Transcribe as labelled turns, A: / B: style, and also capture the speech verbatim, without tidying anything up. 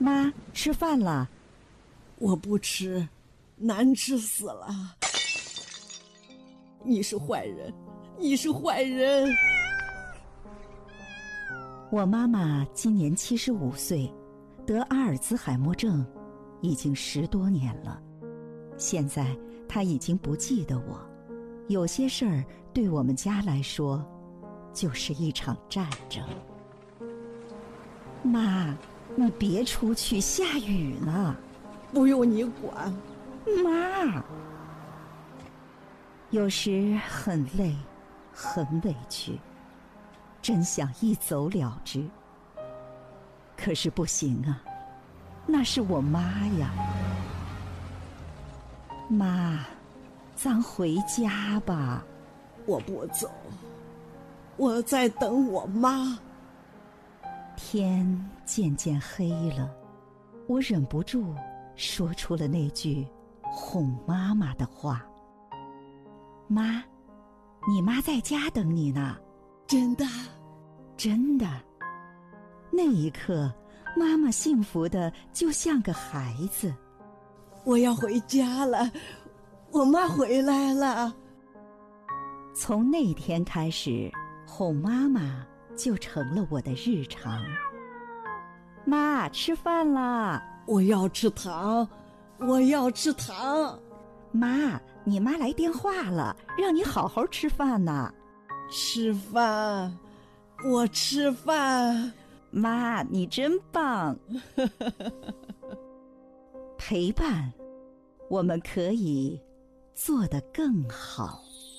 A: 妈，吃饭了。
B: 我不吃，难吃死了。你是坏人，你是坏人。
A: 我妈妈今年七十五岁，得阿尔兹海默症已经十多年了。现在她已经不记得我，有些事儿对我们家来说就是一场战争。妈，你别出去，下雨呢。
B: 不用你管。
A: 妈，有时很累，很委屈，真想一走了之。可是不行啊，那是我妈呀。妈，咱回家吧。
B: 我不走，我在等我妈。
A: 天渐渐黑了，我忍不住说出了那句哄妈妈的话。妈，你妈在家等你呢。
B: 真的？
A: 真的。那一刻，妈妈幸福的就像个孩子。
B: 我要回家了，我妈回来了。
A: 从那天开始，哄妈妈就成了我的日常。妈，吃饭啦！
B: 我要吃糖，我要吃糖。
A: 妈，你妈来电话了，让你好好吃饭呢。
B: 吃饭，我吃饭。
A: 妈，你真棒。陪伴，我们可以做得更好。